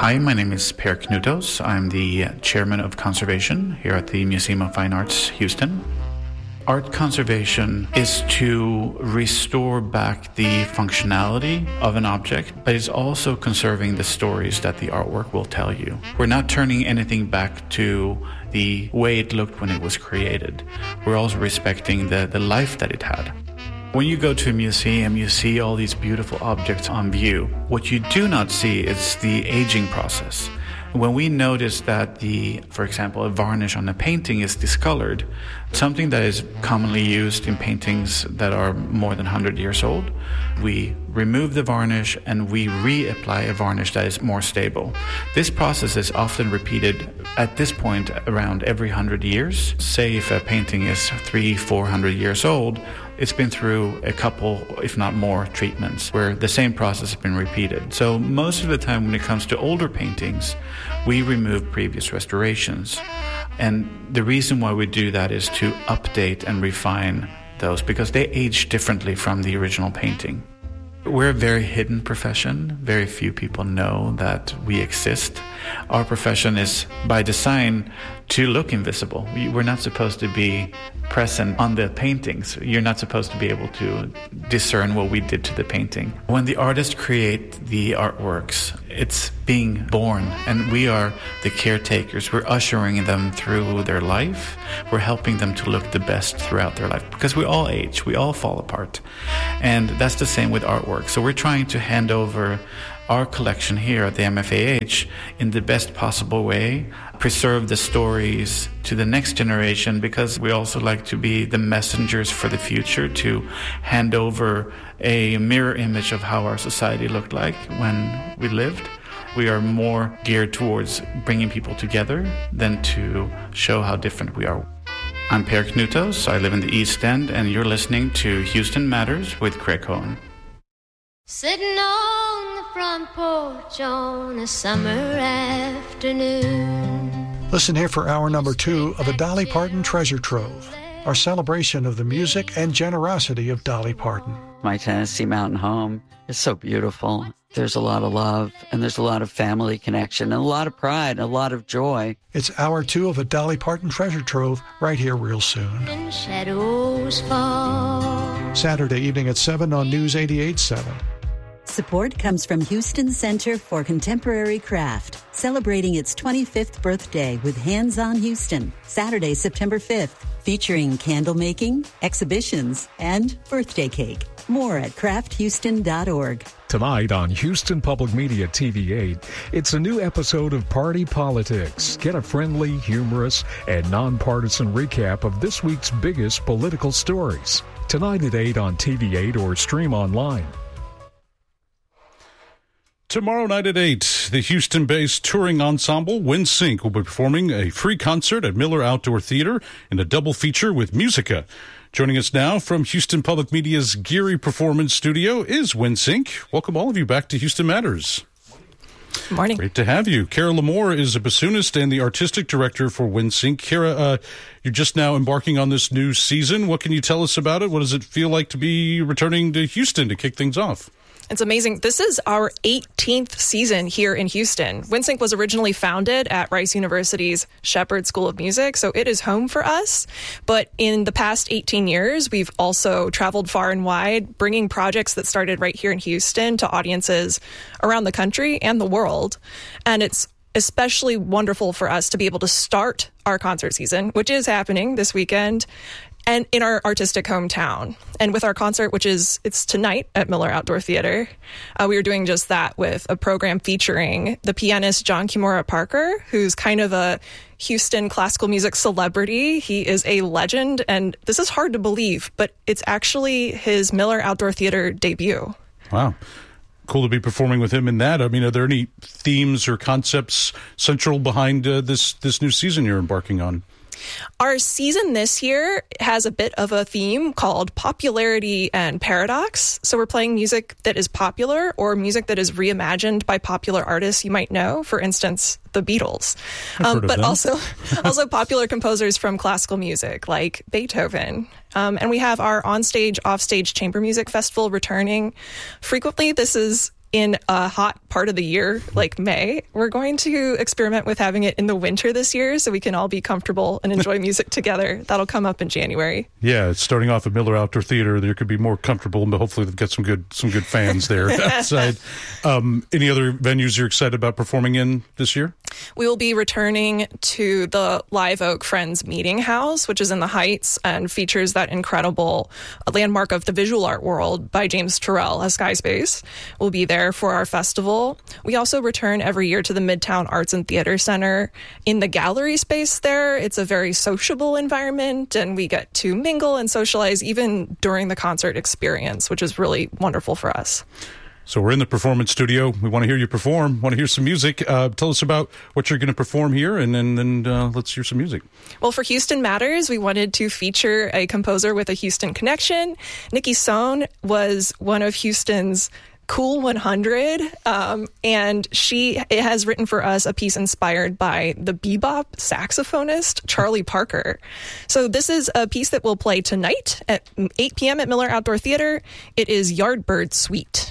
Hi, my name is Per Knutos. I'm the chairman of conservation here at the Museum of Fine Arts, Houston. Art conservation is to restore back the functionality of an object, but it's also conserving the stories that the artwork will tell you. We're not turning anything back to the way it looked when it was created. We're also respecting the life that it had. When you go to a museum, you see all these beautiful objects on view. What you do not see is the aging process. When we notice that for example, a varnish on a painting is discolored, something that is commonly used in paintings that are more than 100 years old, we remove the varnish and we reapply a varnish that is more stable. This process is often repeated at this point around every 100 years. Say if a painting is 300-400 years old, it's been through a couple, if not more, treatments where the same process has been repeated. So most of the time when it comes to older paintings, we remove previous restorations. And the reason why we do that is to update and refine those because they age differently from the original painting. We're a very hidden profession. Very few people know that we exist. Our profession is, by design, to look invisible. We're not supposed to be present on the paintings. You're not supposed to be able to discern what we did to the painting. When the artists create the artworks, it's being born, and we are the caretakers. We're ushering them through their life. We're helping them to look the best throughout their life because we all age, we all fall apart. And that's the same with artwork. So we're trying to hand over our collection here at the MFAH in the best possible way, preserve the stories to the next generation, because we also like to be the messengers for the future, to hand over a mirror image of how our society looked like when we lived. We are more geared towards bringing people together than to show how different we are. I'm Per Knutos. I live in the East End, and you're listening to Houston Matters with Craig Cohen. Sitting on the front porch on a summer afternoon. Listen here for hour number 2 of a Dolly Parton Treasure Trove, our celebration of the music and generosity of Dolly Parton. My Tennessee Mountain home is so beautiful. There's a lot of love, and there's a lot of family connection, and a lot of pride, and a lot of joy. It's hour 2 of a Dolly Parton Treasure Trove right here real soon. Shadows fall. Saturday evening at 7 on News 88.7. Support comes from Houston Center for Contemporary Craft, celebrating its 25th birthday with Hands on Houston, Saturday, September 5th, featuring candle making, exhibitions, and birthday cake. More at crafthouston.org. Tonight on Houston Public Media TV8, it's a new episode of Party Politics. Get a friendly, humorous, and nonpartisan recap of this week's biggest political stories. Tonight at 8 on TV8 or stream online. Tomorrow night at 8, the Houston-based touring ensemble WinSync will be performing a free concert at Miller Outdoor Theater in a double feature with Musica. Joining us now from Houston Public Media's Geary Performance Studio is WinSync. Welcome all of you back to Houston Matters. Good morning. Great to have you. Kara Lamore is a bassoonist and the artistic director for WinSync. Kara, you're just now embarking on this new season. What can you tell us about it? What does it feel like to be returning to Houston to kick things off? It's amazing. This is our 18th season here in Houston. WinSync was originally founded at Rice University's Shepherd School of Music, so it is home for us. But in the past 18 years, we've also traveled far and wide, bringing projects that started right here in Houston to audiences around the country and the world. And it's especially wonderful for us to be able to start our concert season, which is happening this weekend, and in our artistic hometown. And with our concert, it's tonight at Miller Outdoor Theater, we are doing just that with a program featuring the pianist John Kimura Parker, who's kind of a Houston classical music celebrity. He is a legend, and this is hard to believe, but it's actually his Miller Outdoor Theater debut. Wow. Cool to be performing with him in that. I mean, are there any themes or concepts central behind this new season you're embarking on? Our season this year has a bit of a theme called popularity and paradox. So we're playing music that is popular or music that is reimagined by popular artists you might know, for instance, the Beatles, but also popular composers from classical music like Beethoven. And we have our onstage, offstage chamber music festival returning. Frequently, this is in a hot part of the year, like May. We're going to experiment with having it in the winter this year so we can all be comfortable and enjoy music together. That'll come up in January. Yeah, it's starting off at Miller Outdoor Theater. There could be more comfortable, but hopefully they've got some good fans there outside. Any other venues you're excited about performing in this year? We will be returning to the Live Oak Friends Meeting House, which is in the Heights and features that incredible landmark of the visual art world by James Turrell as Sky Space. We'll be there for our festival. We also return every year to the Midtown Arts and Theater Center. In the gallery space there, it's a very sociable environment, and we get to mingle and socialize even during the concert experience, which is really wonderful for us. So we're in the performance studio. We want to hear you perform, want to hear some music. Tell us about what you're going to perform here, and then let's hear some music. Well, for Houston Matters, we wanted to feature a composer with a Houston connection. Nikki Sohn was one of Houston's Cool 100, and she has written for us a piece inspired by the bebop saxophonist Charlie Parker. So this is a piece that will play tonight at 8 p.m. at Miller Outdoor Theater. It is Yardbird Suite.